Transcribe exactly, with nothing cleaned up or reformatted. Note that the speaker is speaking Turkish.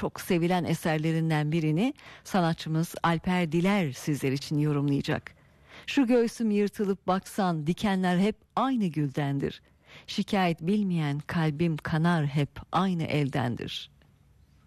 çok sevilen eserlerinden birini sanatçımız Alper Diler sizler için yorumlayacak. Şu göğsüm yırtılıp baksan dikenler hep aynı güldendir. Şikayet bilmeyen kalbim kanar hep aynı eldendir.